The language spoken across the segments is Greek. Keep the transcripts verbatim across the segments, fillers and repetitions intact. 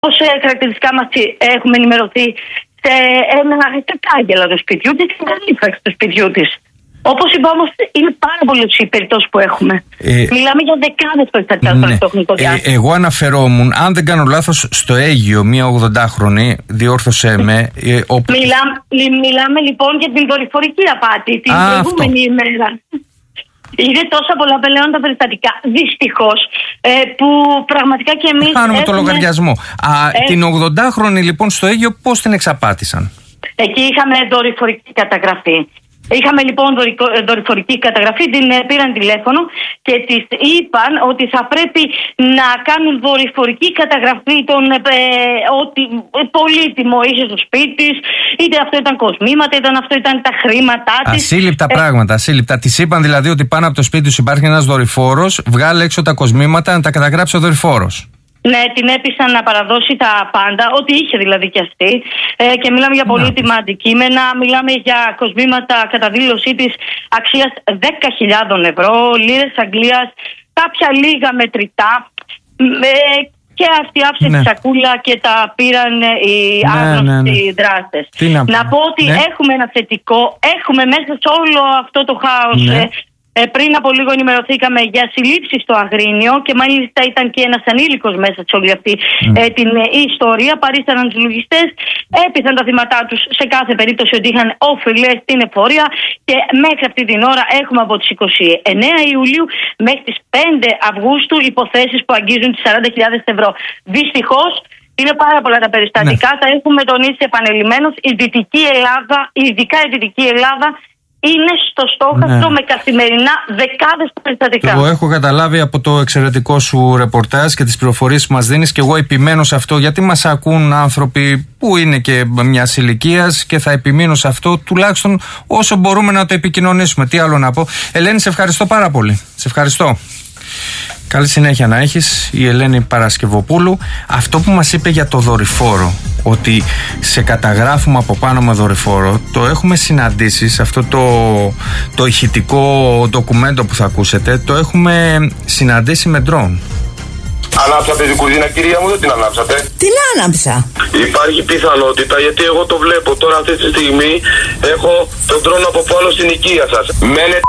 Ως χαρακτηριστικά μας έχουμε ενημερωθεί σε ένα κατάγγελα του σπιτιού της, στην καλύφραξη του σπιτιού της. Όπως είπα όμως, είναι πάρα πολλές οι περιπτώσεις που έχουμε. Ε, Μιλάμε για δεκάδες περιστατικά ναι. στο τεχνικό διάστημα. Ε, εγώ αναφερόμουν, αν δεν κάνω λάθος, στο Αίγυο, μία ογδοντάχρονη, διόρθωσε με. Ε, όπου... Μιλάμε, μιλάμε λοιπόν για την δορυφορική απάτη την Α, προηγούμενη αυτό. ημέρα. Είναι τόσα πολλά πλέον τα περιστατικά, δυστυχώς, ε, που πραγματικά και εμείς. Κάνουμε έχουμε... το λογαριασμό. Α, ε... Την ογδοντάχρονη λοιπόν στο Αίγυο, πώς την εξαπάτησαν? Εκεί είχαμε δορυφορική καταγραφή. Είχαμε λοιπόν δορυφορική καταγραφή, την πήραν τηλέφωνο και της είπαν ότι θα πρέπει να κάνουν δορυφορική καταγραφή των ε, ότι πολύτιμο είχε στο σπίτι της, είτε αυτό ήταν κοσμήματα, είτε αυτό ήταν τα χρήματά της. Ασύλληπτα ε... πράγματα, ασύλληπτα. Της είπαν δηλαδή ότι πάνω από το σπίτι τους υπάρχει ένας δορυφόρος, βγάλε έξω τα κοσμήματα να τα καταγράψει ο δορυφόρος. Ναι, την έπεισαν να παραδώσει τα πάντα, ό,τι είχε δηλαδή κι αυτή. Ε, και μιλάμε για πολύτιμα αντικείμενα, μιλάμε για κοσμήματα κατά δήλωσή της αξίας δέκα χιλιάδες ευρώ, λίρες Αγγλίας, κάποια λίγα μετρητά. Ε, και αυτή άφησε ναι. τη σακούλα και τα πήραν οι ναι, άγνωστοι ναι, ναι. δράστες. Να, να πω ότι ναι. έχουμε ένα θετικό, έχουμε μέσα σε όλο αυτό το χάος. Ναι. Ε, Ε, πριν από λίγο ενημερωθήκαμε για συλλήψεις στο Αγρίνιο και μάλιστα ήταν και ένας ανήλικος μέσα σε όλη αυτή mm. ε, την ε, ιστορία. Παρίσταναν τους λογιστές, έπειθαν τα θύματά τους σε κάθε περίπτωση ότι είχαν οφειλές στην εφορία και μέχρι αυτή την ώρα έχουμε από τις είκοσι εννέα Ιουλίου μέχρι τις πέντε Αυγούστου υποθέσεις που αγγίζουν τις σαράντα χιλιάδες ευρώ. Δυστυχώς είναι πάρα πολλά τα περιστατικά, ναι. τα έχουμε τονίσει επανελειμμένως. Η Δυτική Ελλάδα, ειδικά η Δυτική Ελλάδα, είναι στο στόχαστρο ναι. με καθημερινά δεκάδες περιστατικά. Εγώ έχω καταλάβει από το εξαιρετικό σου ρεπορτάζ και τις πληροφορίες που μας δίνεις και εγώ επιμένω σε αυτό, γιατί μας ακούν άνθρωποι που είναι και μιας ηλικίας και θα επιμείνω σε αυτό τουλάχιστον όσο μπορούμε να το επικοινωνήσουμε. Τι άλλο να πω. Ελένη, σε ευχαριστώ πάρα πολύ. Σε ευχαριστώ. Καλή συνέχεια να έχεις, η Ελένη Παρασκευοπούλου. Αυτό που μας είπε για το δορυφόρο, ότι σε καταγράφουμε από πάνω με δορυφόρο, το έχουμε συναντήσει σε αυτό το, το ηχητικό ντοκουμέντο που θα ακούσετε, το έχουμε συναντήσει με ντρόουν. Ανάψατε την κουζίνα, κυρία μου, δεν την ανάψατε? Την άναψα. Υπάρχει πιθανότητα, γιατί εγώ το βλέπω τώρα αυτή τη στιγμή, έχω τον ντρόουν από πάνω στην οικία σας. Μένετε,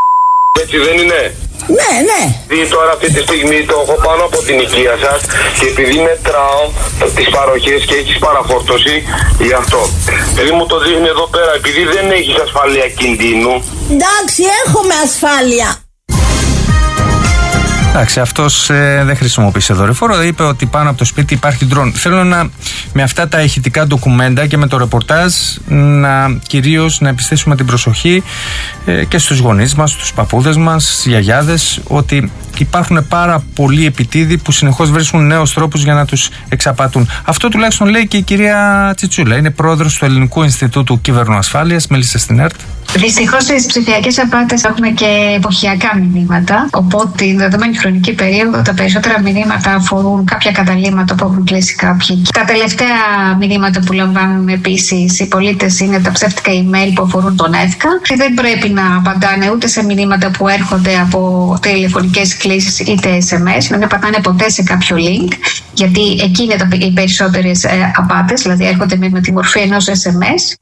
έτσι δεν είναι? Ναι, ναι. Επειδή τώρα αυτή τη στιγμή το έχω πάνω από την οικία σας και επειδή μετράω τις παροχές και έχεις παραφόρτωση, γι' αυτό. Δηλαδή μου το δείχνει εδώ πέρα, επειδή δεν έχεις ασφάλεια κινδύνου. Εντάξει, έχουμε ασφάλεια. Εντάξει, αυτός ε, δεν χρησιμοποίησε δορυφόρο, είπε ότι πάνω από το σπίτι υπάρχει ντρόουν. Θέλω να, με αυτά τα ηχητικά ντοκουμέντα και με το ρεπορτάζ, να κυρίως να επιστήσουμε την προσοχή ε, και στους γονείς μας, στους παππούδες μας, στις γιαγιάδες, ότι υπάρχουν πάρα πολλοί επιτίδοι που συνεχώς βρίσκουν νέους τρόπους για να τους εξαπατούν. Αυτό τουλάχιστον λέει και η κυρία Τσιτσούλα, είναι πρόεδρος του Ελληνικού Ινστιτούτου Κυβερνοασφάλειας, μίλησε στην ΕΡΤ. Δυστυχώς στις ψηφιακές απάτες έχουμε και εποχιακά μηνύματα, οπότε την δεδομένη χρονική περίοδο τα περισσότερα μηνύματα αφορούν κάποια καταλήμματα που έχουν κλείσει κάποιοι. Τα τελευταία μηνύματα που λαμβάνουν επίσης οι πολίτες είναι τα ψεύτικα email που αφορούν τον ΕΦΚΑ και δεν πρέπει να απαντάνε ούτε σε μηνύματα που έρχονται από τηλεφωνικές κλήσεις είτε ες εμ ες, να μην πατάνε ποτέ σε κάποιο link, γιατί εκεί είναι οι περισσότερες απάτες, δηλαδή έρχονται με τη μορφή ενός ες εμ ες.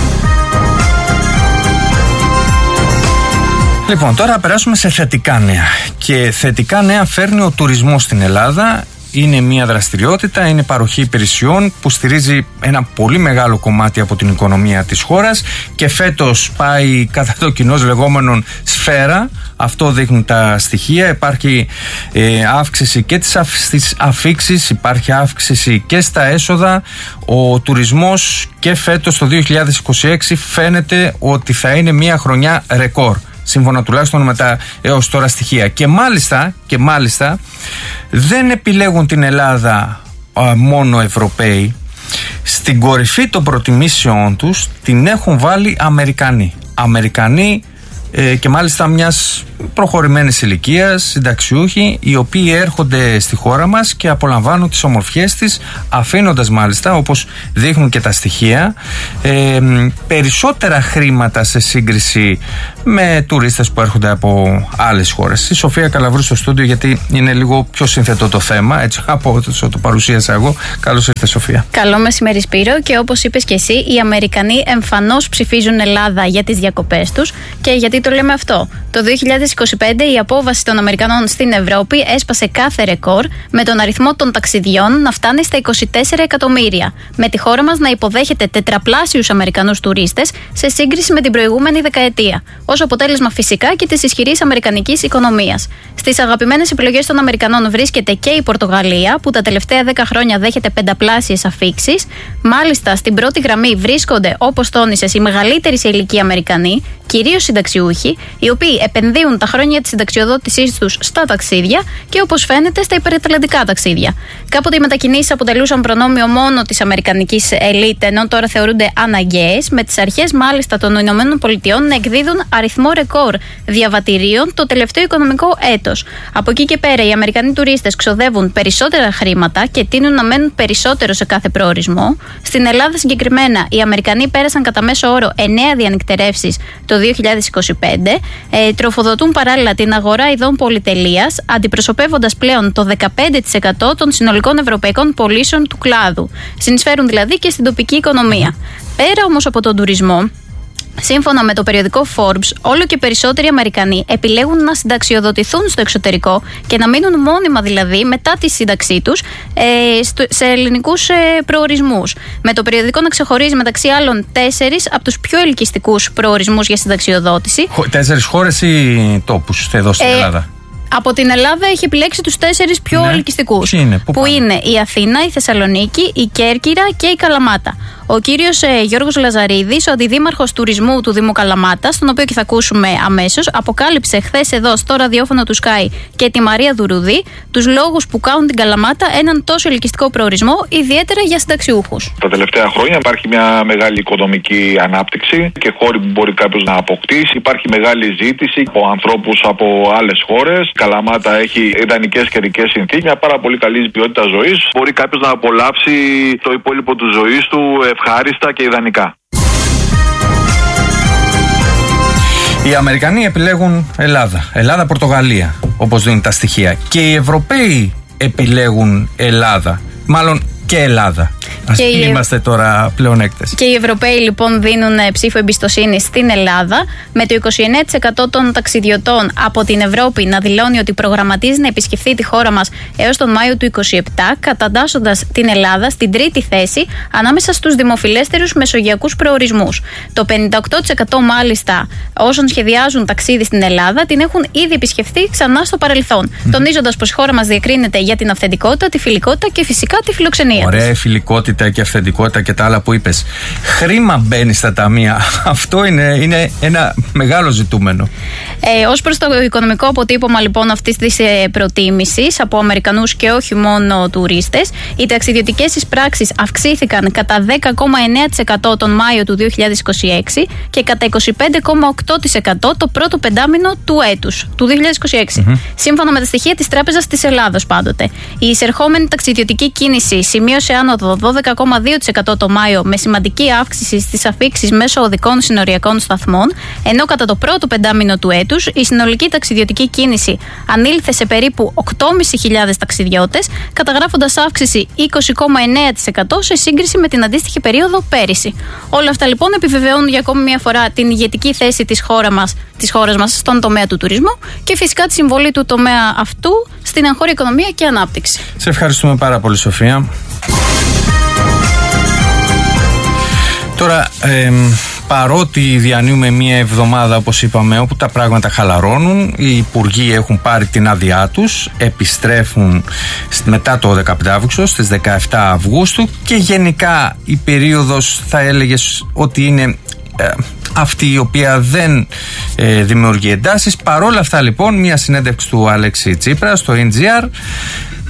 Λοιπόν, τώρα περάσουμε σε θετικά νέα. Και θετικά νέα φέρνει ο τουρισμός στην Ελλάδα. Είναι μια δραστηριότητα, είναι παροχή υπηρεσιών που στηρίζει ένα πολύ μεγάλο κομμάτι από την οικονομία της χώρας και φέτος πάει κατά το κοινώς λεγόμενον σφαίρα. Αυτό δείχνουν τα στοιχεία. Υπάρχει ε, αύξηση και στις αφίξεις, υπάρχει αύξηση και στα έσοδα. Ο τουρισμός και φέτος το δύο χιλιάδες είκοσι έξι φαίνεται ότι θα είναι μια χρονιά ρεκόρ, σύμφωνα τουλάχιστον με τα έως τώρα στοιχεία. Και μάλιστα, και μάλιστα δεν επιλέγουν την Ελλάδα α, μόνο Ευρωπαίοι. Στην κορυφή των προτιμήσεών τους την έχουν βάλει Αμερικανοί. Αμερικανοί ε, και μάλιστα μιας προχωρημένης ηλικίας, συνταξιούχοι, οι οποίοι έρχονται στη χώρα μας και απολαμβάνουν τις ομορφιές της, αφήνοντας μάλιστα, όπως δείχνουν και τα στοιχεία, ε, περισσότερα χρήματα σε σύγκριση με τουρίστες που έρχονται από άλλες χώρες. Η Σοφία Καλαβρού στο στούντιο, γιατί είναι λίγο πιο σύνθετο το θέμα, έτσι από όσο το παρουσίασα εγώ. Καλώς ήρθες, Σοφία. Καλό μεσημέρι, Σπύρο, και όπως είπες και εσύ, οι Αμερικανοί εμφανώς ψηφίζουν Ελλάδα για τις διακοπές τους. Και γιατί το λέμε αυτό? Το δύο χιλιάδες είκοσι πέντε η απόβαση των Αμερικανών στην Ευρώπη έσπασε κάθε ρεκόρ, με τον αριθμό των ταξιδιών να φτάνει στα είκοσι τέσσερα εκατομμύρια, με τη χώρα μας να υποδέχεται τετραπλάσιους Αμερικανούς τουρίστες σε σύγκριση με την προηγούμενη δεκαετία, ως αποτέλεσμα φυσικά και της ισχυρής αμερικανικής οικονομίας. Στις αγαπημένες επιλογές των Αμερικανών βρίσκεται και η Πορτογαλία, που τα τελευταία δέκα χρόνια δέχεται πενταπλάσιες αφίξεις. Μάλιστα, στην πρώτη γραμμή βρίσκονται, όπως τόνισες, οι μεγαλύτεροι σε ηλικία Αμερικανοί, κυρίως συνταξιούχοι, οι οποίοι επενδύουν τα χρόνια της συνταξιοδότησής τους στα ταξίδια και, όπως φαίνεται, στα υπερατλαντικά ταξίδια. Κάποτε οι μετακινήσεις αποτελούσαν προνόμιο μόνο της αμερικανικής ελίτ, ενώ τώρα θεωρούνται αναγκαίες, με τις αρχές μάλιστα των Ηνωμένων Πολιτειών να εκδίδουν αριθμό ρεκόρ διαβατηρίων το τελευταίο οικονομικό έτος. Από εκεί και πέρα, οι Αμερικανοί τουρίστες ξοδεύουν περισσότερα χρήματα και τείνουν να μένουν περισσότερο σε κάθε προορισμό. Στην Ελλάδα συγκεκριμένα, οι Αμερικανοί πέρασαν κατά μέσο όρο εννέα διανυκτερεύσεις το δύο χιλιάδες είκοσι πέντε, ε, τροφοδοτούν παράλληλα την αγορά ειδών πολυτελείας, αντιπροσωπεύοντας πλέον το δεκαπέντε τοις εκατό των συνολικών ευρωπαϊκών πωλήσεων του κλάδου. Συνεισφέρουν δηλαδή και στην τοπική οικονομία. Πέρα όμως από τον τουρισμό, σύμφωνα με το περιοδικό Forbes, όλο και περισσότεροι Αμερικανοί επιλέγουν να συνταξιοδοτηθούν στο εξωτερικό και να μείνουν μόνιμα δηλαδή μετά τη σύνταξή τους ε, σε ελληνικούς ε, προορισμούς. Με το περιοδικό να ξεχωρίζει μεταξύ άλλων τέσσερις από τους πιο ελκυστικούς προορισμούς για συνταξιοδότηση. Τέσσερις χώρες ή τόπους εδώ στην ε, Ελλάδα? Από την Ελλάδα έχει επιλέξει τους τέσσερις πιο ναι. ελκυστικούς. Είναι, που πάνε? Είναι η Αθήνα, η Θεσσαλονίκη, η Κέρκυρα και η Καλαμάτα. Ο κύριος ε, Γιώργος Λαζαρίδης, ο αντιδήμαρχος τουρισμού του Δήμου Καλαμάτας, τον οποίο και θα ακούσουμε αμέσως, αποκάλυψε χθες εδώ στο ραδιόφωνο του Sky και τη Μαρία Δουρουδή τους λόγους που κάνουν την Καλαμάτα έναν τόσο ελκυστικό προορισμό, ιδιαίτερα για συνταξιούχους. Τα τελευταία χρόνια υπάρχει μια μεγάλη οικονομική ανάπτυξη και χώροι που μπορεί κάποιος να αποκτήσει. Υπάρχει μεγάλη ζήτηση από ανθρώπους από άλλες χώρες. Η Καλαμάτα έχει ιδανικές καιρικές συνθήκες, μια πάρα πολύ καλή ποιότητα ζωής. Μπορεί κάποιος να απολαύσει το υπόλοιπο του ζωής του ευχάριστα και ιδανικά. Οι Αμερικανοί επιλέγουν Ελλάδα, Ελλάδα-Πορτογαλία, όπως δίνουν τα στοιχεία. Και οι Ευρωπαίοι επιλέγουν Ελλάδα, μάλλον και Ελλάδα. Ας μην οι... είμαστε τώρα πλεονέκτες. Και οι Ευρωπαίοι λοιπόν δίνουν ψήφο εμπιστοσύνη στην Ελλάδα, με το είκοσι εννέα τοις εκατό των ταξιδιωτών από την Ευρώπη να δηλώνει ότι προγραμματίζει να επισκεφθεί τη χώρα μας έως τον Μάιο του είκοσι επτά, καταντάσσοντας την Ελλάδα στην τρίτη θέση ανάμεσα στους δημοφιλέστερους μεσογειακούς προορισμούς. Το πενήντα οκτώ τοις εκατό μάλιστα όσων σχεδιάζουν ταξίδι στην Ελλάδα την έχουν ήδη επισκεφθεί ξανά στο παρελθόν, mm. τονίζοντας πως η χώρα μας διακρίνεται για την αυθεντικότητα, τη φιλικότητα και φυσικά τη φιλοξενία. Ωραία, η φιλικότητα και αυθεντικότητα και τα άλλα που είπες. Χρήμα μπαίνει στα ταμεία. Αυτό είναι, είναι ένα μεγάλο ζητούμενο. Ε, ως προς το οικονομικό αποτύπωμα λοιπόν αυτής της ε, προτίμησης από Αμερικανούς και όχι μόνο τουρίστες, οι ταξιδιωτικές εισπράξεις αυξήθηκαν κατά δέκα κόμμα εννέα τοις εκατό τον Μάιο του δύο χιλιάδες είκοσι έξι και κατά είκοσι πέντε κόμμα οκτώ τοις εκατό το πρώτο πεντάμινο του έτους, του δύο χιλιάδες είκοσι έξι. Mm-hmm. Σύμφωνα με τα στοιχεία της Τράπεζας της Ελλάδος πάντοτε. Η εισερχόμενη ταξιδιωτική κίνηση σημείωσε άνοδο δώδεκα κόμμα δύο τοις εκατό το Μάιο, με σημαντική αύξηση στις αφίξεις μέσω οδικών συνοριακών σταθμών, ενώ κατά το πρώτο πεντάμινο του έτους η συνολική ταξιδιωτική κίνηση ανήλθε σε περίπου οκτώ χιλιάδες πεντακόσιους ταξιδιώτες, καταγράφοντας αύξηση είκοσι κόμμα εννέα τοις εκατό σε σύγκριση με την αντίστοιχη περίοδο πέρυσι. Όλα αυτά λοιπόν επιβεβαιώνουν για ακόμη μια φορά την ηγετική θέση της χώρας μας, της χώρας μας στον τομέα του τουρισμού και φυσικά τη συμβολή του τομέα αυτού στην εγχώρια οικονομία και ανάπτυξη. Σε ευχαριστούμε πάρα πολύ, Σοφία. Τώρα, ε, παρότι διανύουμε μία εβδομάδα, όπως είπαμε, όπου τα πράγματα χαλαρώνουν, οι υπουργοί έχουν πάρει την άδειά τους, επιστρέφουν μετά το δεκαπέντε Αυγούστου, στις δεκαεπτά Αυγούστου, και γενικά η περίοδος θα έλεγες ότι είναι ε, αυτή η οποία δεν ε, δημιουργεί εντάσεις. Παρόλα αυτά λοιπόν, μία συνέντευξη του Αλέξη Τσίπρα στο εν τζι αρ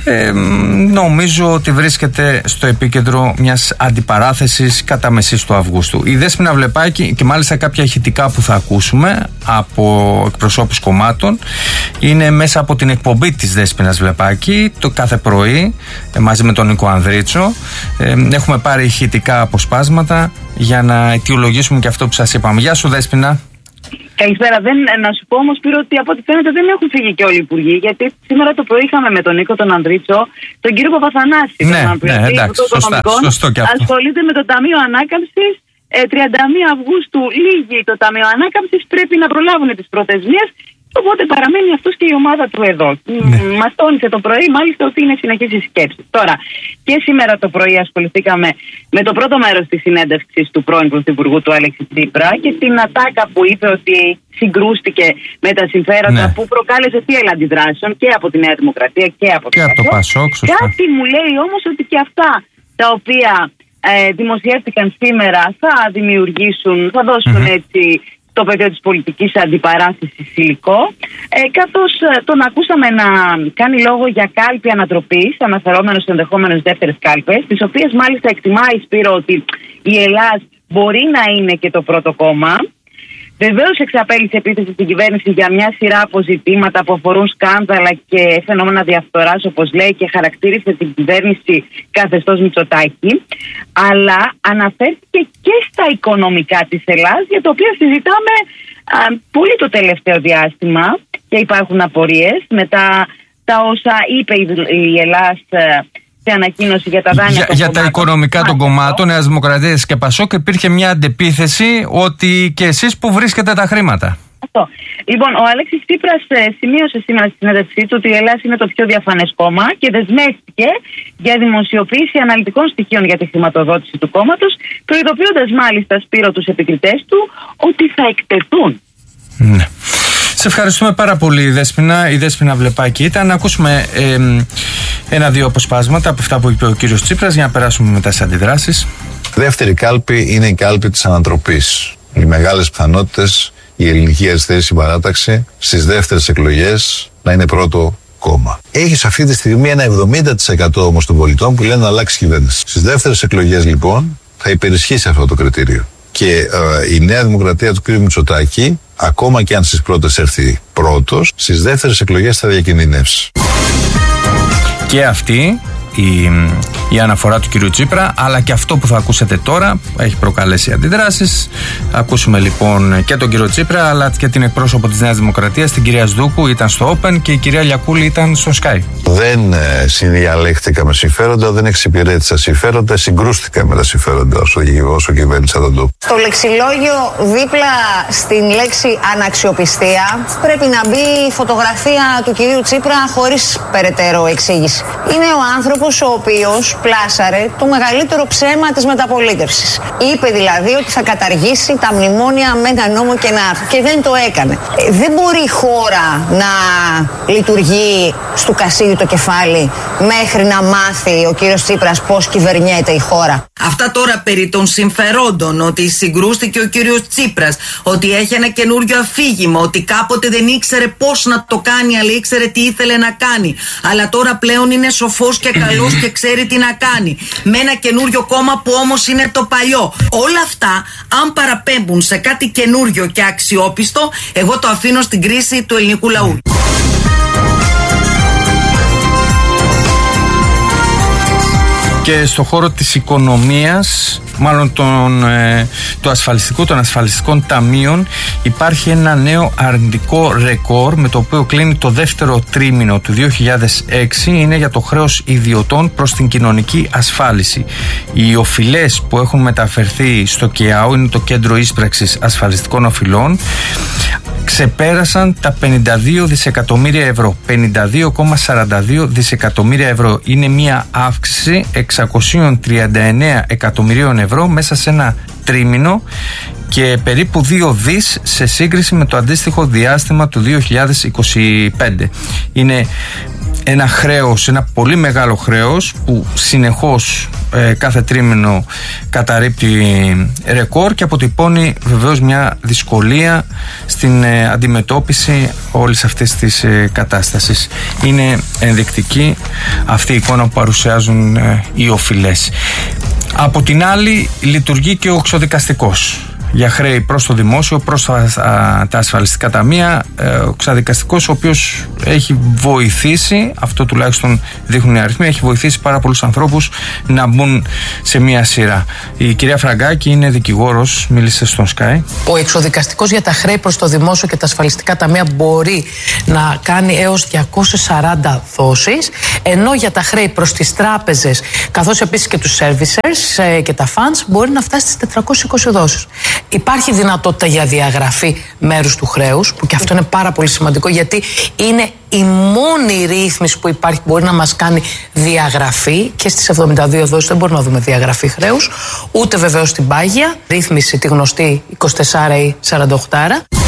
ε, νομίζω ότι βρίσκεται στο επίκεντρο μιας αντιπαράθεσης κατά μεσής του Αυγούστου. Η Δέσποινα Βλεπάκη, και μάλιστα κάποια ηχητικά που θα ακούσουμε από εκπροσώπους κομμάτων, είναι μέσα από την εκπομπή της Δέσποινας Βλεπάκη το κάθε πρωί μαζί με τον Νίκο Ανδρίτσο. ε, έχουμε πάρει ηχητικά αποσπάσματα για να αιτιολογήσουμε και αυτό που σας είπαμε. Γεια σου Δέσποινα. Καλησπέρα. Δεν, να σου πω όμως, Σπύρο, ότι από ό,τι φαίνεται δεν έχουν φύγει και όλοι οι υπουργοί. Γιατί σήμερα το πρωί είχαμε με τον Νίκο τον Ανδρίτσο, τον κύριο Παπαθανάση. Ναι, τον ναι, εντάξει, σωστά, σωστό και αυτό. Ασχολείται με το Ταμείο Ανάκαμψης. Ε, τριάντα μία Αυγούστου λύγει το Ταμείο Ανάκαμψης. Πρέπει να προλάβουν τις προθεσμίες. Οπότε παραμένει αυτός και η ομάδα του εδώ. Ναι. Μας τόνισε το πρωί, μάλιστα, ότι είναι συνεχής η σκέψη. Τώρα, και σήμερα το πρωί ασχοληθήκαμε με το πρώτο μέρος της συνέντευξης του πρώην Πρωθυπουργού του Αλέξη Τσίπρα και την ατάκα που είπε ότι συγκρούστηκε με τα συμφέροντα, ναι, που προκάλεσε θύελλα αντιδράσεων και από τη Νέα Δημοκρατία και από και το Πασόκ. Κάτι μου λέει όμως ότι και αυτά τα οποία ε, δημοσιεύτηκαν σήμερα θα δημιουργήσουν, θα δώσουν mm-hmm. έτσι το πεδίο της πολιτικής αντιπαράθεσης υλικό, ε, καθώς ε, τον ακούσαμε να κάνει λόγο για κάλπη ανατροπής, αναφερόμενος σε ενδεχόμενες δεύτερες κάλπες, τις οποίες μάλιστα εκτιμάει, Σπύρο, ότι η Ελλάδα μπορεί να είναι και το πρώτο κόμμα. Βεβαίως εξαπέλυσε επίθεση στην κυβέρνηση για μια σειρά αποζητήματα που αφορούν σκάνδαλα και φαινόμενα διαφθοράς, όπως λέει, και χαρακτήρισε την κυβέρνηση καθεστώς Μητσοτάκη. Αλλά αναφέρθηκε και στα οικονομικά της Ελλάδας, για τα οποία συζητάμε α, πολύ το τελευταίο διάστημα και υπάρχουν απορίες μετά τα όσα είπε η, η Ελλάδα σε ανακοίνωση για τα δάνεια για, των για κομμάτων. τα οικονομικά των κομμάτων, Νέας Δημοκρατίας και Πασόκ, υπήρχε μια αντεπίθεση ότι και εσείς που βρίσκετε τα χρήματα. Αυτό. Λοιπόν, ο Αλέξης Τσίπρας σημείωσε σήμερα στη συνέντευξή του ότι η Ελλάδα είναι το πιο διαφανές κόμμα και δεσμεύτηκε για δημοσιοποίηση αναλυτικών στοιχείων για τη χρηματοδότηση του κόμματος, προειδοποιώντας μάλιστα, Σπύρο, τους επικριτές του ότι θα εκτεθούν. Ναι. Σε ευχαριστούμε πάρα πολύ, Δέσποινα. Η Δέσποινα Βλεπάκη ήταν. Να ακούσουμε ε, ένα-δύο αποσπάσματα από αυτά που είπε ο κύριος Τσίπρας για να περάσουμε μετά στις αντιδράσεις. Δεύτερη κάλπη είναι η κάλπη της ανατροπής. Οι μεγάλες πιθανότητες η ελληνική αριστερή συμπαράταξη στις δεύτερες εκλογές να είναι πρώτο κόμμα. Έχει αυτή τη στιγμή ένα εβδομήντα τοις εκατό όμως των πολιτών που λένε να αλλάξει κυβέρνηση. Στις δεύτερες εκλογές λοιπόν θα υπερισχύσει αυτό το κριτήριο. Και ε, η Νέα Δημοκρατία του κ. Μητσοτάκη, ακόμα και αν στις πρώτες έρθει πρώτος, στις δεύτερες εκλογές θα διακινδυνεύσει. Και αυτή η, η αναφορά του κυρίου Τσίπρα, αλλά και αυτό που θα ακούσετε τώρα έχει προκαλέσει αντιδράσεις. Ακούσουμε λοιπόν και τον κύριο Τσίπρα, αλλά και την εκπρόσωπο της Νέας Δημοκρατίας, την κυρία Σδούκου, ήταν στο Open, και η κυρία Λιακούλη ήταν στο Sky. Δεν ε, συνδιαλέχτηκα με συμφέροντα, δεν εξυπηρέτησα συμφέροντα, συγκρούστηκα με τα συμφέροντα όσο, όσο κυβέρνησα τον τόπο. Στο λεξιλόγιο, δίπλα στην λέξη αναξιοπιστία, πρέπει να μπει η φωτογραφία του κυρίου Τσίπρα χωρίς περαιτέρω εξήγηση. Είναι ο άνθρωπος ο οποίος πλάσαρε το μεγαλύτερο ψέμα της μεταπολίτευσης. Είπε δηλαδή ότι θα καταργήσει τα μνημόνια με ένα νόμο και ένα άρθρο. Και δεν το έκανε. Ε, δεν μπορεί η χώρα να λειτουργεί στο κασίδι το κεφάλι μέχρι να μάθει ο κύριος Τσίπρας πώς κυβερνιέται η χώρα. Αυτά τώρα περί των συμφερόντων, ότι συγκρούστηκε ο κύριος Τσίπρας, ότι έχει ένα καινούριο αφήγημα, ότι κάποτε δεν ήξερε πώς να το κάνει, αλλά ήξερε τι ήθελε να κάνει. Αλλά τώρα πλέον είναι σοφός και καλός και ξέρει τι να κάνει. Με ένα καινούριο κόμμα που όμως είναι το παλιό. Όλα αυτά, αν παραπέμπουν σε κάτι καινούριο και αξιόπιστο, εγώ το αφήνω στην κρίση του ελληνικού λαού. Και στο χώρο της οικονομίας, μάλλον τον, ε, του ασφαλιστικού, των ασφαλιστικών ταμείων, υπάρχει ένα νέο αρνητικό ρεκόρ με το οποίο κλείνει το δεύτερο τρίμηνο του δύο χιλιάδες έξι. Είναι για το χρέος ιδιωτών προς την κοινωνική ασφάλιση. Οι οφειλές που έχουν μεταφερθεί στο ΚΕΑΟ, είναι το Κέντρο Ίσπραξης Ασφαλιστικών Οφειλών, ξεπέρασαν τα πενήντα δύο δισεκατομμύρια ευρώ. πενήντα δύο κόμμα σαράντα δύο δισεκατομμύρια ευρώ. Είναι μια αύξηση εξακόσια τριάντα εννέα εκατομμυρίων ευρώ μέσα σε ένα τρίμηνο και περίπου δύο δις σε σύγκριση με το αντίστοιχο διάστημα του δύο χιλιάδες είκοσι πέντε. Είναι ένα χρέος, ένα πολύ μεγάλο χρέος που συνεχώς ε, κάθε τρίμηνο καταρρίπτει ρεκόρ και αποτυπώνει βεβαίως μια δυσκολία στην ε, αντιμετώπιση όλης αυτής της ε, κατάστασης. Είναι ενδεικτική αυτή η εικόνα που παρουσιάζουν ε, οι οφειλές. Από την άλλη λειτουργεί και ο ξοδικαστικός για χρέη προς το δημόσιο, προς τα, τα ασφαλιστικά ταμεία. Ο ξαδικαστικός, ο οποίος έχει βοηθήσει, αυτό τουλάχιστον δείχνουν οι αριθμοί, έχει βοηθήσει πάρα πολλούς ανθρώπους να μπουν σε μία σειρά. Η κυρία Φραγκάκη είναι δικηγόρος, μίλησε στον Sky. Ο εξοδικαστικός για τα χρέη προς το δημόσιο και τα ασφαλιστικά ταμεία μπορεί να κάνει έως διακόσιες σαράντα δόσεις, ενώ για τα χρέη προς τις τράπεζες, καθώς επίσης και τους servicers και τα funds, μπορεί να φτάσει στις τετρακόσιες είκοσι δόσεις. Υπάρχει δυνατότητα για διαγραφή μέρους του χρέους, που και αυτό είναι πάρα πολύ σημαντικό, γιατί είναι η μόνη ρύθμιση που υπάρχει που μπορεί να μας κάνει διαγραφή, και στις εβδομήντα δύο δόσεις δεν μπορούμε να δούμε διαγραφή χρέους, ούτε βεβαίως στην πάγια ρύθμιση, τη γνωστή είκοσι τέσσερα ή σαράντα οκτώ.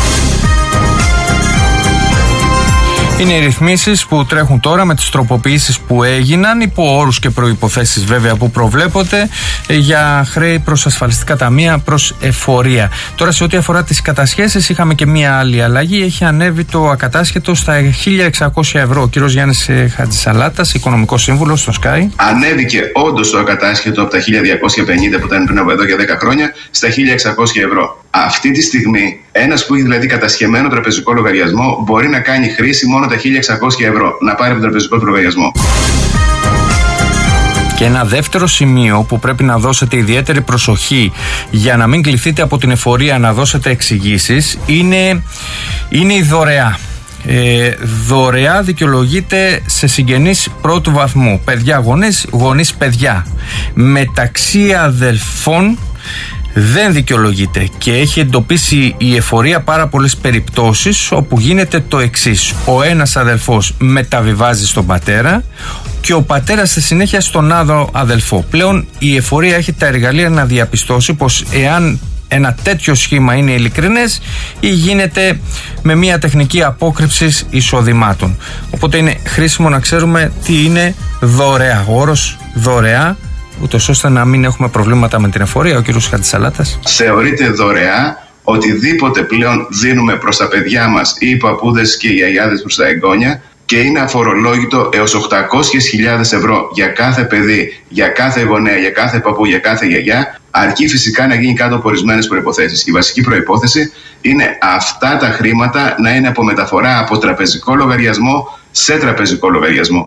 Είναι οι ρυθμίσεις που τρέχουν τώρα με τις τροποποιήσεις που έγιναν, υπό όρους και προϋποθέσεις βέβαια που προβλέπονται, για χρέη προς ασφαλιστικά ταμεία, προς εφορία. Τώρα, σε ό,τι αφορά τις κατασχέσεις, είχαμε και μία άλλη αλλαγή. Έχει ανέβει το ακατάσχετο στα χίλια εξακόσια ευρώ. Ο κύριος Γιάννης Χατζησαλάτας, οικονομικός σύμβουλος στο Sky. Ανέβηκε όντως το ακατάσχετο από τα χίλια διακόσια πενήντα που ήταν πριν από εδώ για δέκα χρόνια στα χίλια εξακόσια ευρώ. Αυτή τη στιγμή, ένας που έχει δηλαδή κατασχεμένο τραπεζικό λογαριασμό μπορεί να κάνει χρήση μόνο τα χίλια εξακόσια ευρώ, να πάρει από τον τραπεζικό του λογαριασμό. Και ένα δεύτερο σημείο που πρέπει να δώσετε ιδιαίτερη προσοχή για να μην κληθείτε από την εφορία να δώσετε εξηγήσεις είναι, είναι η δωρεά. Ε, δωρεά δικαιολογείται σε συγγενείς πρώτου βαθμού, παιδιά γονείς, γονείς παιδιά. Μεταξύ αδελφών δεν δικαιολογείται, και έχει εντοπίσει η εφορία πάρα πολλές περιπτώσεις όπου γίνεται το εξής: ο ένας αδελφός μεταβιβάζει στον πατέρα και ο πατέρας στη συνέχεια στον άλλο αδελφό. Πλέον η εφορία έχει τα εργαλεία να διαπιστώσει πως εάν ένα τέτοιο σχήμα είναι ειλικρινές ή γίνεται με μια τεχνική απόκρυψης εισοδημάτων. Οπότε είναι χρήσιμο να ξέρουμε τι είναι δωρεά. Ο όρος δωρεά, ούτως ώστε να μην έχουμε προβλήματα με την εφορία. Ο κύριος Χατζησαλάτας. Θεωρείται δωρεά οτιδήποτε πλέον δίνουμε προς τα παιδιά μας ή οι παππούδες και οι γιαγιάδες προς τα εγγόνια, και είναι αφορολόγητο έως οκτακόσιες χιλιάδες ευρώ για κάθε παιδί, για κάθε γονέα, για κάθε παππού, για κάθε γιαγιά, αρκεί φυσικά να γίνει κάτω από ορισμένες προϋποθέσεις. Η βασική προϋπόθεση είναι αυτά τα χρήματα να είναι από μεταφορά από τραπεζικό λογαριασμό σε τραπεζικό λογαριασμό.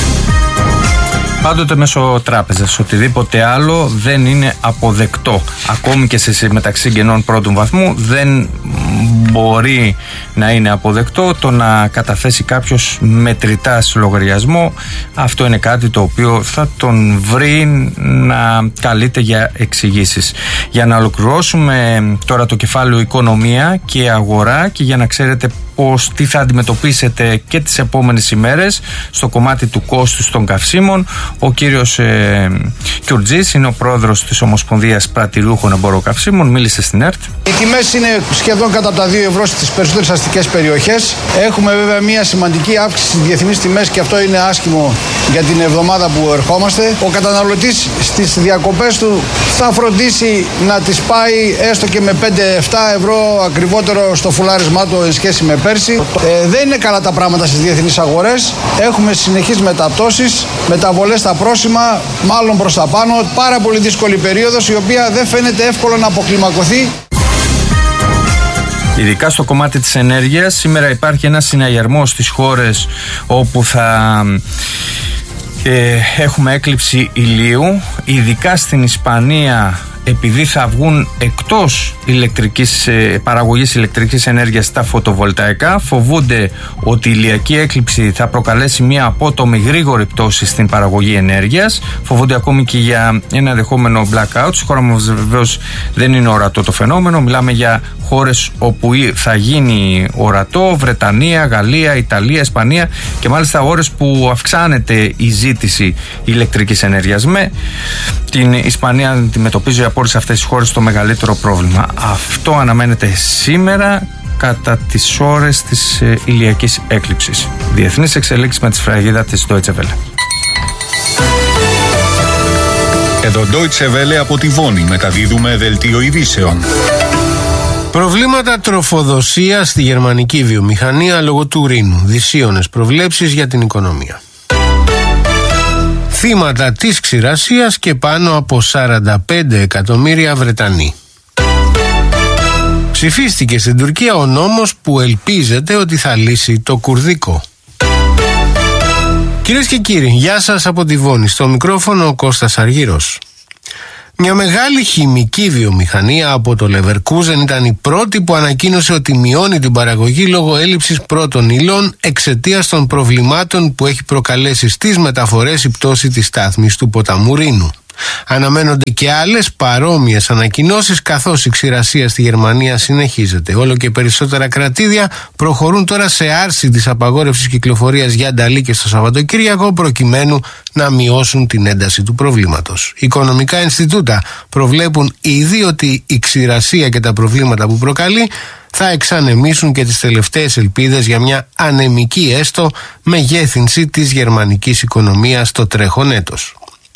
Πάντοτε μέσω τράπεζας. Οτιδήποτε άλλο δεν είναι αποδεκτό. Ακόμη και σε μεταξύ συγγενών πρώτου βαθμού δεν μπορεί να είναι αποδεκτό το να καταθέσει κάποιος μετρητά σε λογαριασμό. Αυτό είναι κάτι το οποίο θα τον βρει να καλείται για εξηγήσεις. Για να ολοκληρώσουμε τώρα το κεφάλαιο οικονομία και αγορά, και για να ξέρετε πώς, τι θα αντιμετωπίσετε και τις επόμενες ημέρες στο κομμάτι του κόστους των καυσίμων, ο κύριος ε, Κιουρτζής είναι ο πρόεδρος της Ομοσπονδίας Πρατηριούχων Εμπόρων Καυσίμων, μίλησε στην ΕΡΤ. Οι τιμές είναι σχεδόν κατά τα δύο ευρώ στις περισσότερες αστικές περιοχές. Έχουμε βέβαια μια σημαντική αύξηση στις διεθνείς τιμές, και αυτό είναι άσχημο για την εβδομάδα που ερχόμαστε. Ο καταναλωτής στις διακοπές του θα φροντίσει να τις πάει έστω και με πέντε με επτά ευρώ ακριβότερο στο φουλάρισμά του εν σχέση με πέρσι. Ε, δεν είναι καλά τα πράγματα στις διεθνείς αγορές. Έχουμε συνεχείς μεταπτώσεις, μεταβολές στα πρόσημα, μάλλον προς τα πάνω. Πάρα πολύ δύσκολη περίοδος, η οποία δεν φαίνεται εύκολο να αποκλιμακωθεί. Ειδικά στο κομμάτι της ενέργειας, σήμερα υπάρχει ένας συναγερμός στις χώρες όπου θα ε, έχουμε έκλειψη ηλίου, ειδικά στην Ισπανία, επειδή θα βγουν εκτός ηλεκτρικής, ε, παραγωγής ηλεκτρικής ενέργειας τα φωτοβολταϊκά. Φοβούνται ότι η ηλιακή έκλειψη θα προκαλέσει μια απότομη γρήγορη πτώση στην παραγωγή ενέργειας. Φοβούνται ακόμη και για ένα ενδεχόμενο blackout. Στη χώρα μας βεβαίως δεν είναι ορατό το φαινόμενο. Μιλάμε για χώρες όπου θα γίνει ορατό: Βρετανία, Γαλλία, Ιταλία, Ισπανία, και μάλιστα ώρες που αυξάνεται η ζήτηση ηλεκτρικής ενέργειας. Με την Ισπανία αντιμετωπίζει από όλες αυτές τις χώρες το μεγαλύτερο πρόβλημα. Αυτό αναμένεται σήμερα κατά τις ώρες της ε, ηλιακής έκλειψης. Διεθνείς εξελίξεις με τη σφραγίδα της Deutsche Welle. Εδώ Deutsche Welle από τη Βόνη μεταδίδουμε δελτίο ειδήσεων. Προβλήματα τροφοδοσίας στη γερμανική βιομηχανία λόγω του Ρήνου. Δυσίωνες προβλέψεις για την οικονομία. Θύματα της ξηρασίας και πάνω από σαράντα πέντε εκατομμύρια Βρετανοί. Ψηφίστηκε στην Τουρκία ο νόμος που ελπίζεται ότι θα λύσει το κουρδικό. Κυρίες και κύριοι, γεια σας από τη Βόνη. Στο μικρόφωνο ο Κώστας Αργύρος. Μια μεγάλη χημική βιομηχανία από το Leverkusen ήταν η πρώτη που ανακοίνωσε ότι μειώνει την παραγωγή λόγω έλλειψης πρώτων υλών εξαιτίας των προβλημάτων που έχει προκαλέσει στις μεταφορές η πτώση της στάθμης του ποταμού Ρήνου. Αναμένονται και άλλες παρόμοιες ανακοινώσεις, καθώς η ξηρασία στη Γερμανία συνεχίζεται. Όλο και περισσότερα κρατήδια προχωρούν τώρα σε άρση της απαγόρευσης κυκλοφορίας για νταλίκες το Σαββατοκύριακο, προκειμένου να μειώσουν την ένταση του προβλήματος. Οικονομικά Ινστιτούτα προβλέπουν ήδη ότι η ξηρασία και τα προβλήματα που προκαλεί θα εξανεμίσουν και τις τελευταίες ελπίδες για μια ανεμική έστω μεγέθυνση της γερμανικής οικονομίας το τρέχον έτος.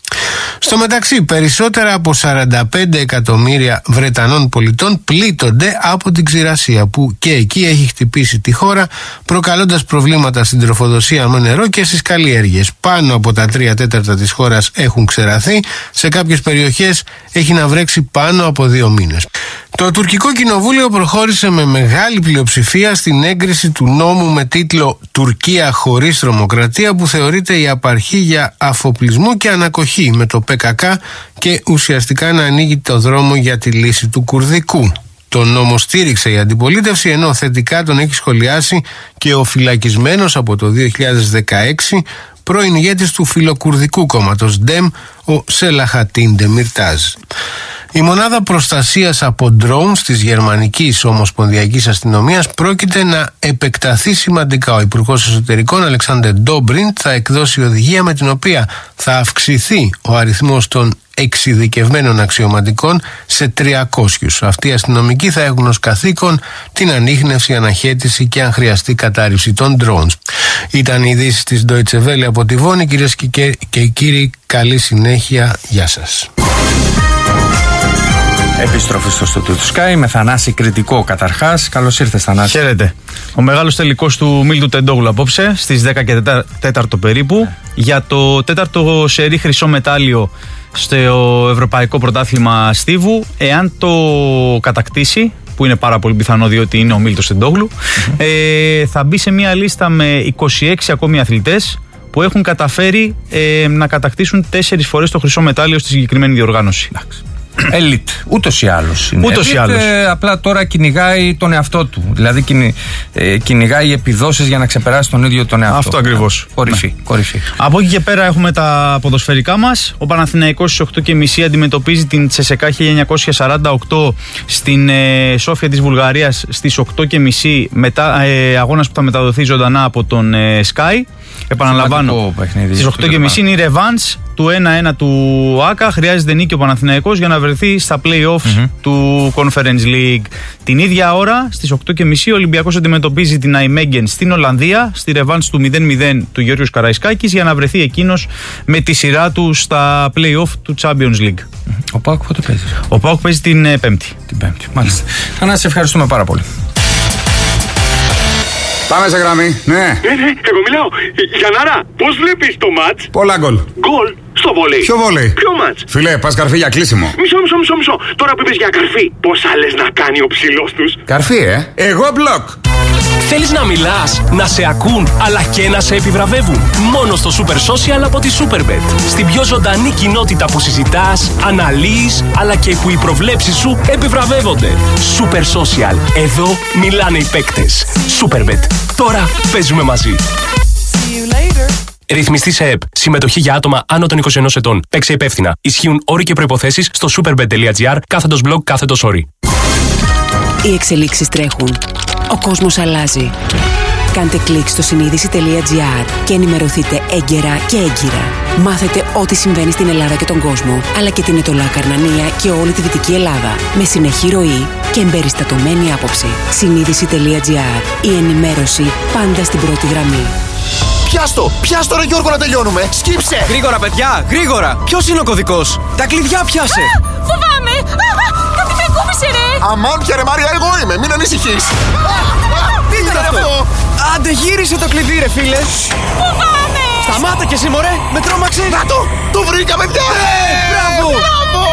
Στο μεταξύ, περισσότερα από σαράντα πέντε εκατομμύρια Βρετανών πολιτών πλήττονται από την ξηρασία που και εκεί έχει χτυπήσει τη χώρα, προκαλώντας προβλήματα στην τροφοδοσία με νερό και στις καλλιέργειες. Πάνω από τα τρία τέταρτα της χώρας έχουν ξεραθεί, σε κάποιες περιοχές έχει να βρέξει πάνω από δύο μήνες. Το τουρκικό κοινοβούλιο προχώρησε με μεγάλη πλειοψηφία στην έγκριση του νόμου με τίτλο «Τουρκία χωρίς τρομοκρατία», που θεωρείται η απαρχή για αφοπλισμό και ανακοχή με το πι κέι κέι και ουσιαστικά να ανοίγει το δρόμο για τη λύση του κουρδικού. Τον νόμο στήριξε η αντιπολίτευση, ενώ θετικά τον έχει σχολιάσει και ο φυλακισμένος από το δύο χιλιάδες δεκαέξι πρώην ηγέτης του φιλοκουρδικού κόμματος Ντεμ, ο Σελαχατίν Ντεμιρτάζ. Η μονάδα προστασίας από drones της Γερμανικής Ομοσπονδιακής Αστυνομίας πρόκειται να επεκταθεί σημαντικά. Ο Υπουργός Εσωτερικών Αλεξάντερ Ντόμπριντ θα εκδώσει οδηγία με την οποία θα αυξηθεί ο αριθμός των εξειδικευμένων αξιωματικών σε τριακόσιους. Αυτοί οι αστυνομικοί θα έχουν ως καθήκον την ανίχνευση, αναχέτηση και αν χρειαστεί κατάρριψη των drones. Ήταν οι ειδήσεις της Deutsche Welle από τη Βόνη. Κυρίες και κύριοι, καλή συνέχεια. Γεια σας. Επιστροφή στο στούντιο του Sky με Θανάση Κρητικό καταρχάς. Καλώς ήρθες, Θανάση. Χαίρετε. Ο μεγάλος τελικός του Μίλτου Τεντόγλου απόψε στις δέκα και τέσσερα περίπου για το τέταρτο σερί χρυσό μετάλλιο στο Ευρωπαϊκό Πρωτάθλημα Στίβου. Εάν το κατακτήσει, που είναι πάρα πολύ πιθανό διότι είναι ο Μίλτος Τεντόγλου, mm-hmm. ε, θα μπει σε μια λίστα με είκοσι έξι ακόμη αθλητές που έχουν καταφέρει ε, να κατακτήσουν τέσσερις φορές το χρυσό μετάλλιο στη συγκεκριμένη διοργάνωση. Ελίτ, ούτως ή άλλως είναι. Ούτως ή άλλως. Ε, απλά τώρα κυνηγάει τον εαυτό του. Δηλαδή κυνη, ε, κυνηγάει επιδόσεις για να ξεπεράσει τον ίδιο τον εαυτό. Αυτό ακριβώς. Κορυφή, ναι. κορυφή. Από εκεί και πέρα έχουμε τα ποδοσφαιρικά μας. Ο Παναθηναϊκός στις οκτώ και μισή αντιμετωπίζει την Τσεσεκά χίλια εννιακόσια σαράντα οκτώ στην ε, Σόφια της Βουλγαρίας στις οκτώ και μισή, μετά, ε, αγώνας που θα μεταδοθεί ζωντανά από τον ε, Sky. Επαναλαμβάνω, στις οκτώ και μισή είναι η ρεβάνς του ένα ένα του ΆΚΑ. Χρειάζεται νίκη ο Παναθηναϊκός για να βρεθεί στα play-offs mm-hmm. του Conference League. Την ίδια ώρα, στις οκτώ και μισή, ο Ολυμπιακός αντιμετωπίζει την Αϊμέγγεν στην Ολλανδία, στη ρεβάνς του μηδέν μηδέν του Γεώργιος Καραϊσκάκης, για να βρεθεί εκείνος με τη σειρά του στα play-off του Champions League. Ο ΠΑΟΚ πότε παίζει? Ο ΠΑΟΚ παίζει την ε, Πέμπτη. Την Πέμπτη, μάλιστα. Θανάση, σε ευχαριστούμε πάρα πολύ. Πάμε σε γραμμή, ναι. Ναι, ναι, εγώ μιλάω. Γιαννάρα, πώς βλέπεις το μάτς? Πολλά γκολ. Γκολ στο βόλεϊ. Ποιο βόλεϊ? Ποιο μάτς? Φιλέ, πας καρφί για κλείσιμο. Μισό, μισό, μισό, μισό. Τώρα που είπες για καρφί, πόσα λες να κάνει ο ψηλός τους? Καρφί, ε. Εγώ μπλοκ. Θέλεις να μιλάς, να σε ακούν, αλλά και να σε επιβραβεύουν? Μόνο στο Super Social από τη Superbet. Στην πιο ζωντανή κοινότητα που συζητάς, αναλύεις, αλλά και που οι προβλέψεις σου επιβραβεύονται. Super Social. Εδώ μιλάνε οι παίκτες. Superbet. Τώρα παίζουμε μαζί. Ρυθμιστή σε ΕΠ. Συμμετοχή για άτομα άνω των είκοσι ενός ετών. Παίξε υπεύθυνα. Ισχύουν όροι και προϋποθέσεις στο superbet.gr κάθετος blog κάθετος όροι. Οι εξελίξεις τρέχουν. Ο κόσμος αλλάζει. Κάντε κλικ στο συνείδηση.gr και ενημερωθείτε έγκαιρα και έγκυρα. Μάθετε ό,τι συμβαίνει στην Ελλάδα και τον κόσμο, αλλά και την Ετωλά Καρνανία και όλη τη Δυτική Ελλάδα. Με συνεχή ροή, και εμπεριστατωμένη άποψη. Συνείδηση.gr. Η ενημέρωση πάντα στην πρώτη γραμμή. Πιάστο! Πιάστο ρε Γιώργο να τελειώνουμε! Σκύψε! Γρήγορα παιδιά! Γρήγορα! Ποιος είναι ο κωδικός? Τα κλειδιά πιάσε! Α, φοβάμαι! Α, κάτι με κούμπησε ρε! Αμάν πια ρε Μάρια, εγώ είμαι! Μην ανησυχείς! Τι ήταν αυτό? Άντε γύρισε το κλειδί ρε φίλε! Φοβάμαι! Σταμάτα κι εσύ μωρέ! Με τρόμαξε! Να το! Το βρήκα παιδιά! Ε, μπράβο! Μπράβο!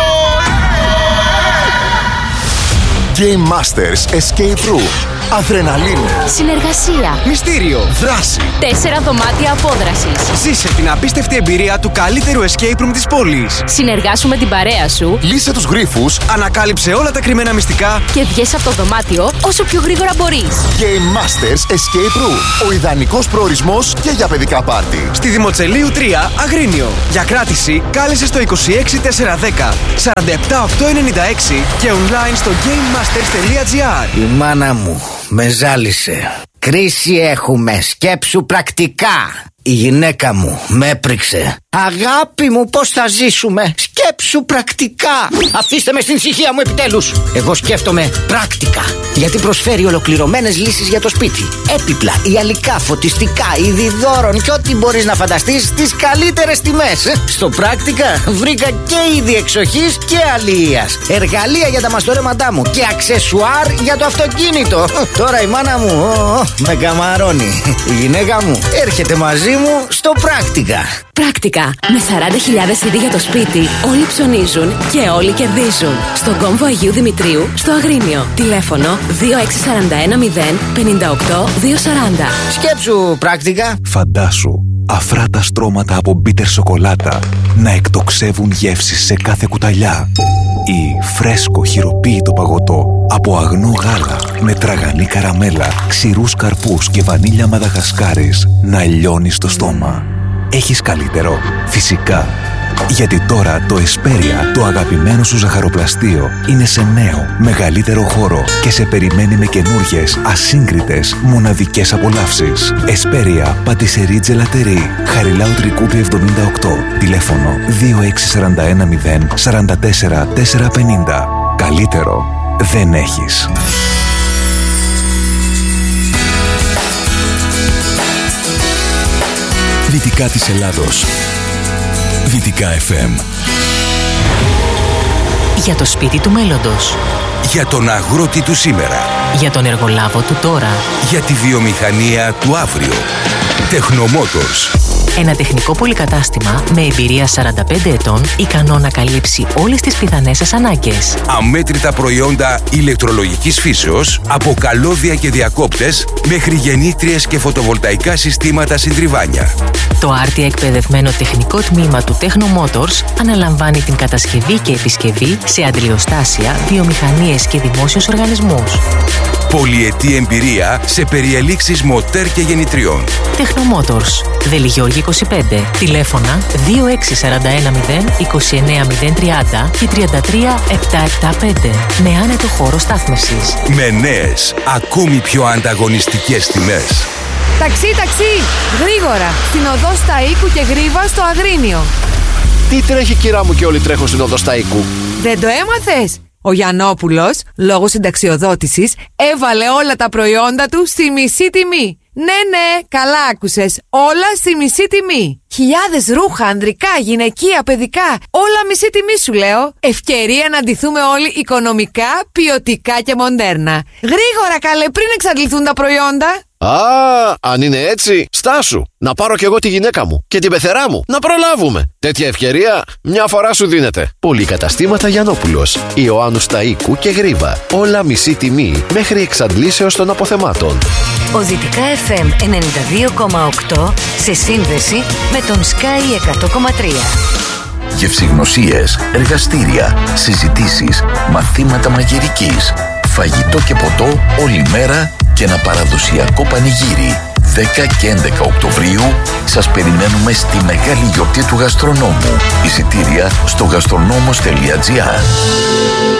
Game Masters Escape Room. Αδρεναλίνη. Συνεργασία. Μυστήριο. Δράση. Τέσσερα δωμάτια απόδρασης. Ζήσε την απίστευτη εμπειρία του καλύτερου escape room της πόλης. Συνεργάσου με την παρέα σου. Λύσε τους γρίφους. Ανακάλυψε όλα τα κρυμμένα μυστικά. Και βγες από το δωμάτιο όσο πιο γρήγορα μπορείς. Game Masters Escape Room. Ο ιδανικός προορισμός και για παιδικά πάρτι. Στη Δημοτσελείου τρία, Αγρίνιο. Για κράτηση κάλεσε στο είκοσι έξι τετρακόσια δέκα σαράντα επτά οκτακόσια ενενήντα έξι και online στο gamemasters.gr. Η μάνα μου με ζάλισε. Κρίση έχουμε, σκέψου πρακτικά. Η γυναίκα μου με έπριξε. Αγάπη μου, πώς θα ζήσουμε? Σκέψου πρακτικά. Αφήστε με στην ησυχία μου επιτέλους. Εγώ σκέφτομαι πράκτικα, γιατί προσφέρει ολοκληρωμένες λύσεις για το σπίτι. Έπιπλα, ιαλικά, φωτιστικά, είδη δώρων και ό,τι μπορείς να φανταστείς στις καλύτερες τιμές. Στο πράκτικα βρήκα και είδη εξοχής και αλληλείας, εργαλεία για τα μαστορέματά μου και αξεσουάρ για το αυτοκίνητο. Τώρα η μάνα μου ο, με καμαρώνει. Η γυναίκα μου έρχεται μαζί μου στο πράκτικα. Πράκτικα. Με σαράντα χιλιάδες είδη για το σπίτι, όλοι ψωνίζουν και όλοι κερδίζουν. Στον κόμβο Αγίου Δημητρίου, στο Αγρίνιο. Τηλέφωνο δύο έξι τέσσερα ένα μηδέν πέντε οκτώ δύο σαράντα. Σκέψου πράκτικα. Φαντάσου αφράτα στρώματα από μπίτερ σοκολάτα να εκτοξεύουν γεύσεις σε κάθε κουταλιά. Ή φρέσκο χειροποίητο παγωτό από αγνό γάλα με τραγανή καραμέλα, ξηρούς καρπούς και βανίλια μαδαγασκάρης να λιώνει στο στόμα. Έχεις καλύτερο? Φυσικά. Γιατί τώρα το Εσπέρια, το αγαπημένο σου ζαχαροπλαστείο, είναι σε νέο, μεγαλύτερο χώρο και σε περιμένει με καινούργιες, ασύγκριτες, μοναδικές απολαύσεις. Εσπέρια Πατισερί Τζελατερί, Χαριλάου Τρικούπη εβδομήντα οκτώ. Τηλέφωνο δύο έξι τέσσερα ένα μηδέν τέσσερα τέσσερα τέσσερα πενήντα. Καλύτερο δεν έχεις. Δυτικά της Ελλάδος. Δυτικά εφ εμ. Για το σπίτι του μέλλοντος. Για τον αγρότη του σήμερα. Για τον εργολάβο του τώρα. Για τη βιομηχανία του αύριο. Τεχνομότορς. Ένα τεχνικό πολυκατάστημα με εμπειρία σαράντα πέντε ετών, ικανό να καλύψει όλες τις πιθανές σας ανάγκες. Αμέτρητα προϊόντα ηλεκτρολογικής φύσεως, από καλώδια και διακόπτες, μέχρι γεννήτριες και φωτοβολταϊκά συστήματα συντριβάνια. Το άρτια εκπαιδευμένο τεχνικό τμήμα του Tecnomotors αναλαμβάνει την κατασκευή και επισκευή σε αντλιοστάσια, βιομηχανίες και δημόσιους οργανισμούς. Πολυετή εμπειρία σε περιελήξεις μοτέρ και γεννητριών. Tecnomotors. Βελιγιώργη είκοσι πέντε. Τηλέφωνα δύο έξι τέσσερα ένα μηδέν είκοσι εννέα μηδέν τριάντα και τριάντα τρία επτακόσια εβδομήντα πέντε. Με άνετο χώρο στάθμευσης. Με νέες, ακόμη πιο ανταγωνιστικές τιμές. Ταξί, ταξί! Γρήγορα! Στην οδό Σταΐκου και Γρίβα στο Αγρίνιο. Τι τρέχει κυρά μου και όλοι τρέχουν στην οδό Σταΐκου? Δεν το έμαθες? Ο Γιαννόπουλος, λόγω συνταξιοδότησης, έβαλε όλα τα προϊόντα του στη μισή τιμή. Ναι, ναι, καλά άκουσες. Όλα στη μισή τιμή. Χιλιάδες ρούχα, ανδρικά, γυναικεία, παιδικά. Όλα μισή τιμή σου λέω. Ευκαιρία να ντυθούμε όλοι οικονομικά, ποιοτικά και μοντέρνα. Γρήγορα καλέ, πριν εξαντληθούν τα προϊόντα. Α, αν είναι έτσι, στάσου. Να πάρω κι εγώ τη γυναίκα μου και την πεθερά μου. Να προλάβουμε. Τέτοια ευκαιρία μια φορά σου δίνεται. Πολυκαταστήματα Γιαννόπουλος, Ιωάννου Σταΐκου και Γρίβα. Όλα μισή τιμή μέχρι εξαντλήσεως των αποθεμάτων. Ο Δυτικά εφ εμ ενενήντα δύο κόμμα οκτώ σε σύνδεση με τον Sky εκατό κόμμα τρία. Γευσηγνωσίες, εργαστήρια, συζητήσεις, μαθήματα μαγειρικής, φαγητό και ποτό όλη μέρα και ένα παραδοσιακό πανηγύρι. δέκα και έντεκα Οκτωβρίου σας περιμένουμε στη μεγάλη γιορτή του γαστρονόμου. Εισιτήρια στο γαστρονόμος τελεία τζι άρ.